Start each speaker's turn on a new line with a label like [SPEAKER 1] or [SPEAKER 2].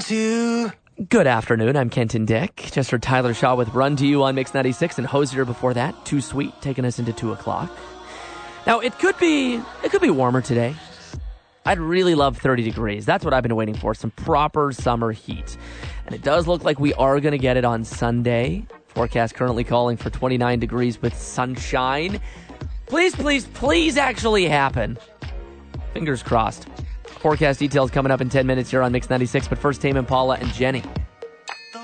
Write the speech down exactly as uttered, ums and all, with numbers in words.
[SPEAKER 1] to...
[SPEAKER 2] Good afternoon, I'm Kenton Dick. Just heard Tyler Shaw with Run to You on Mix ninety-six, and Hosier before that, Too Sweet, taking us into two o'clock. Now, it could be it could be warmer today. I'd really love thirty degrees. That's what I've been waiting for, some proper summer heat. And it does look like we are going to get it on Sunday. Forecast currently calling for twenty-nine degrees with sunshine. Please, please, please actually happen. Fingers crossed. Forecast details coming up in ten minutes here on Mix ninety-six, but first, Tame Impala and Jenny.